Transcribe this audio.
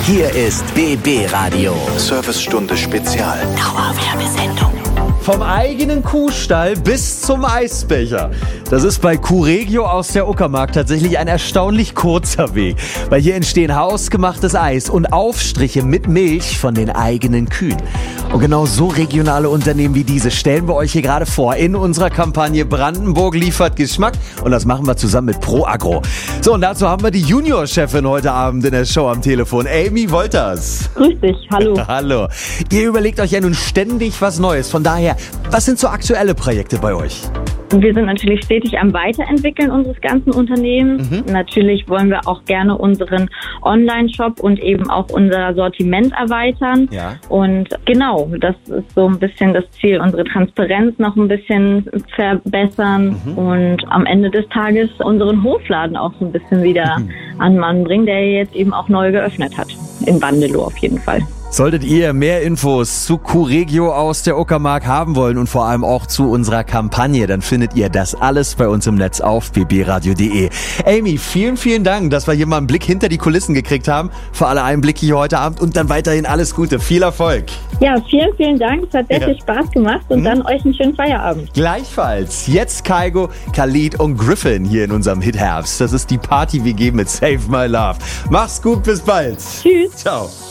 Hier ist BB Radio. Servicestunde Spezial. Dauerwerbesendung. Vom eigenen Kuhstall bis zum Eisbecher. Das ist bei Q-Regio aus der Uckermark tatsächlich ein erstaunlich kurzer Weg. Weil hier entstehen hausgemachtes Eis und Aufstriche mit Milch von den eigenen Kühen. Und genau so regionale Unternehmen wie diese stellen wir euch hier gerade vor in unserer Kampagne Brandenburg liefert Geschmack. Und das machen wir zusammen mit ProAgro. So, und dazu haben wir die Junior-Chefin heute Abend in der Show am Telefon, Amy Wolters. Grüß dich, hallo. Hallo. Ihr überlegt euch ja nun ständig was Neues. Von daher, was sind so aktuelle Projekte bei euch? Wir sind natürlich stetig am Weiterentwickeln unseres ganzen Unternehmens. Natürlich wollen wir auch gerne unseren Online-Shop und eben auch unser Sortiment erweitern. Ja. Und genau, das ist so ein bisschen das Ziel, unsere Transparenz noch ein bisschen verbessern und am Ende des Tages unseren Hofladen auch so ein bisschen wieder an Mann bringen, der jetzt eben auch neu geöffnet hat. In Bandelow auf jeden Fall. Solltet ihr mehr Infos zu Q-Regio aus der Uckermark haben wollen und vor allem auch zu unserer Kampagne, dann findet ihr das alles bei uns im Netz auf bbradio.de. Amy, vielen, vielen Dank, dass wir hier mal einen Blick hinter die Kulissen gekriegt haben. Für alle Einblicke hier heute Abend und dann weiterhin alles Gute. Viel Erfolg. Ja, vielen, vielen Dank. Es hat sehr viel Spaß gemacht und dann euch einen schönen Feierabend. Gleichfalls. Jetzt Kygo, Khalid und Griffin hier in unserem Hit Herbst. Das ist die Party-WG mit Save My Love. Mach's gut, bis bald. Tschüss. Ciao.